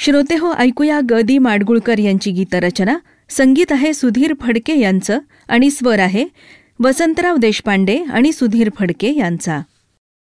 श्रोते हो, ऐकूया ग. माडगुळकर यांची गीतरचना. संगीत आहे सुधीर फडके यांचं आणि स्वर आहे वसंतराव देशपांडे आणि सुधीर फडके यांचा.